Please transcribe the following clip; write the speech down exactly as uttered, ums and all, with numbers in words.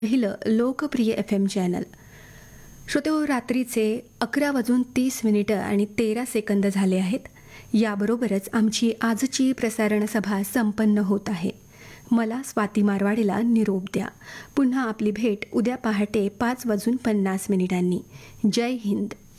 पहिलं लोकप्रिय F M channel. श्रोतेहो, रात्रीचे अकरा वाजून तीस मिनिटं आणि तेरा सेकंद झाले आहेत. याबरोबरच आमची आजची प्रसारण सभा संपन्न होत आहे. मला स्वाती मारवाडेला निरोप द्या. पुन्हा आपली भेट उद्या पहाटे पाच वाजून पन्नास मिनिटांनी. जय हिंद.